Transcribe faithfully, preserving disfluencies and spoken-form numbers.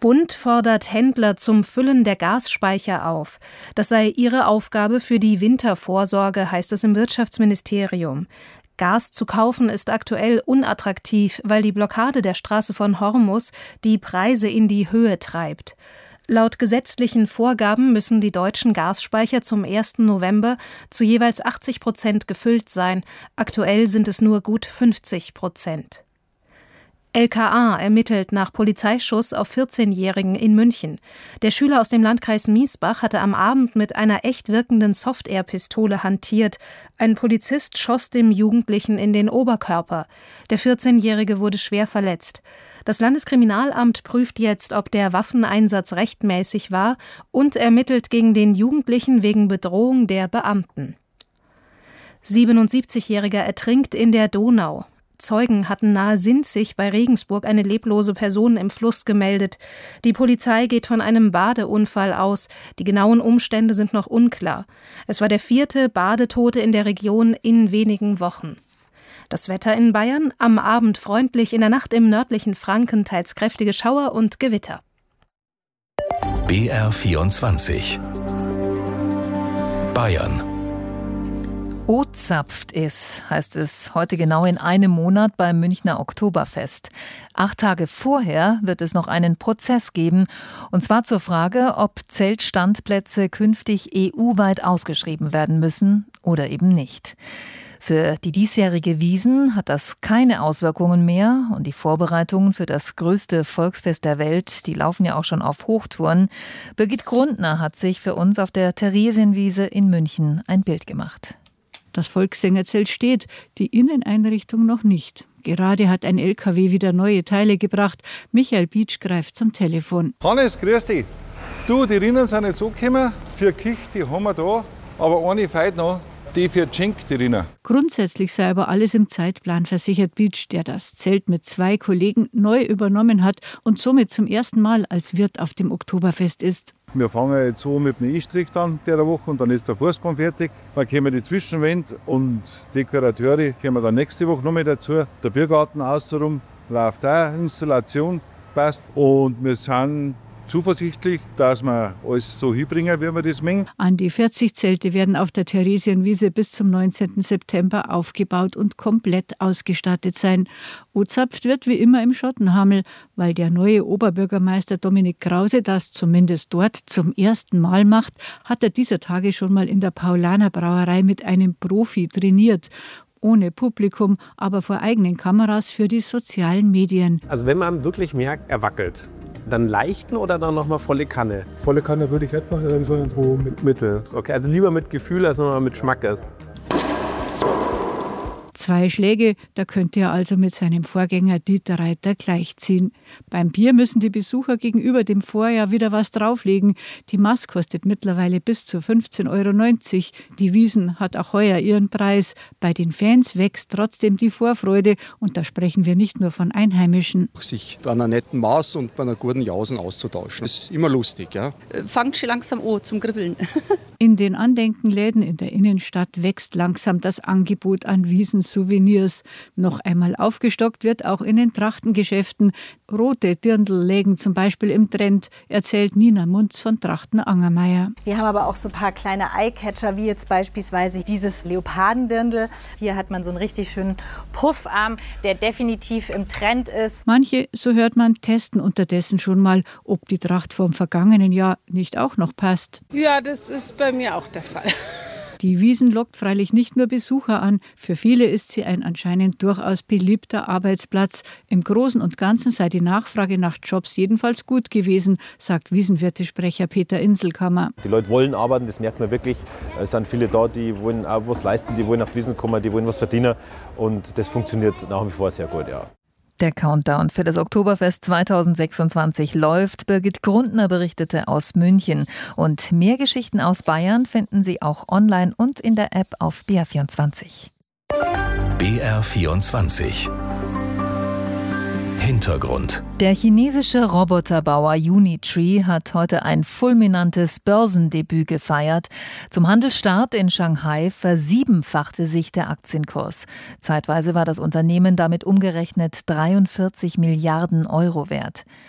Bund fordert Händler zum Füllen der Gasspeicher auf. Das sei ihre Aufgabe für die Wintervorsorge, heißt es im Wirtschaftsministerium. Gas zu kaufen ist aktuell unattraktiv, weil die Blockade der Straße von Hormuz die Preise in die Höhe treibt. Laut gesetzlichen Vorgaben müssen die deutschen Gasspeicher zum ersten November zu jeweils achtzig Prozent gefüllt sein. Aktuell sind es nur gut fünfzig Prozent. L K A ermittelt nach Polizeischuss auf vierzehnjährigen in München. Der Schüler aus dem Landkreis Miesbach hatte am Abend mit einer echt wirkenden Soft-Air-Pistole hantiert. Ein Polizist schoss dem Jugendlichen in den Oberkörper. Der vierzehnjährige wurde schwer verletzt. Das Landeskriminalamt prüft jetzt, ob der Waffeneinsatz rechtmäßig war und ermittelt gegen den Jugendlichen wegen Bedrohung der Beamten. siebenundsiebzigjähriger ertrinkt in der Donau. Zeugen hatten nahe Sinzig bei Regensburg eine leblose Person im Fluss gemeldet. Die Polizei geht von einem Badeunfall aus. Die genauen Umstände sind noch unklar. Es war der vierte Badetote in der Region in wenigen Wochen. Das Wetter in Bayern: am Abend freundlich, in der Nacht im nördlichen Franken teils kräftige Schauer und Gewitter. B R vierundzwanzig Bayern. O-zapft es, heißt es heute genau in einem Monat beim Münchner Oktoberfest. Acht Tage vorher wird es noch einen Prozess geben, und zwar zur Frage, ob Zeltstandplätze künftig E U-weit ausgeschrieben werden müssen oder eben nicht. Für die diesjährige Wiesn hat das keine Auswirkungen mehr, und die Vorbereitungen für das größte Volksfest der Welt, die laufen ja auch schon auf Hochtouren. Birgit Grundner hat sich für uns auf der Theresienwiese in München ein Bild gemacht. Das Volkssängerzelt steht, die Inneneinrichtung noch nicht. Gerade hat ein L K W wieder neue Teile gebracht. Michael Bietsch greift zum Telefon. Hannes, grüß dich. Du, die Rinnen sind jetzt angekommen. Für Kich, die haben wir da. Aber eine fehlt noch. Die für Tschink, die Rinnen. Grundsätzlich sei aber alles im Zeitplan, versichert Bietsch, der das Zelt mit zwei Kollegen neu übernommen hat und somit zum ersten Mal als Wirt auf dem Oktoberfest ist. Wir fangen jetzt so mit dem E-Strich dann der Woche und dann ist der Fußboden fertig. Dann kommen die Zwischenwände und Dekorateure kommen dann nächste Woche noch mit dazu. Der Biergarten außenrum läuft auch, Installation passt, und wir sind zuversichtlich, dass wir alles so hinbringen, wie wir das mengen. An die vierzig Zelte werden auf der Theresienwiese bis zum neunzehnten September aufgebaut und komplett ausgestattet sein. O-zapft wird wie immer im Schottenhammel, weil der neue Oberbürgermeister Dominik Krause das zumindest dort zum ersten Mal macht, hat er dieser Tage schon mal in der Paulaner Brauerei mit einem Profi trainiert. Ohne Publikum, aber vor eigenen Kameras für die sozialen Medien. Also wenn man wirklich merkt, er wackelt, dann leichten oder dann nochmal volle Kanne? Volle Kanne würde ich nicht machen, sondern so mit Mittel. Okay, also lieber mit Gefühl, als wenn man mit Schmackes. Zwei Schläge, da könnte er also mit seinem Vorgänger Dieter Reiter gleichziehen. Beim Bier müssen die Besucher gegenüber dem Vorjahr wieder was drauflegen. Die Maß kostet mittlerweile bis zu fünfzehn Euro neunzig. Die Wiesn hat auch heuer ihren Preis. Bei den Fans wächst trotzdem die Vorfreude, und da sprechen wir nicht nur von Einheimischen. Sich bei einer netten Maß und bei einer guten Jausen auszutauschen, das ist immer lustig. Ja? Fangt schon langsam an zum Kribbeln. In den Andenkenläden in der Innenstadt wächst langsam das Angebot an Wiesn-Souvenirs. Noch einmal aufgestockt wird auch in den Trachtengeschäften. Rote Dirndl lägen zum Beispiel im Trend, erzählt Nina Munz von Trachten-Angermeier. Wir haben aber auch so ein paar kleine Eyecatcher, wie jetzt beispielsweise dieses Leopardendirndl. Hier hat man so einen richtig schönen Puffarm, der definitiv im Trend ist. Manche, so hört man, testen unterdessen schon mal, ob die Tracht vom vergangenen Jahr nicht auch noch passt. Ja, das ist bei mir auch der Fall. Die Wiesn lockt freilich nicht nur Besucher an. Für viele ist sie ein anscheinend durchaus beliebter Arbeitsplatz. Im Großen und Ganzen sei die Nachfrage nach Jobs jedenfalls gut gewesen, sagt Wiesnwirtesprecher Peter Inselkammer. Die Leute wollen arbeiten, das merkt man wirklich. Es sind viele da, die wollen auch was leisten, die wollen auf die Wiesn kommen, die wollen was verdienen. Und das funktioniert nach wie vor sehr gut, ja. Der Countdown für das Oktoberfest zweitausendsechsundzwanzig läuft. Birgit Grundner berichtete aus München. Und mehr Geschichten aus Bayern finden Sie auch online und in der App auf B R vierundzwanzig. B R vierundzwanzig Hintergrund. Der chinesische Roboterbauer Unitree hat heute ein fulminantes Börsendebüt gefeiert. Zum Handelsstart in Shanghai versiebenfachte sich der Aktienkurs. Zeitweise war das Unternehmen damit umgerechnet dreiundvierzig Milliarden Euro wert.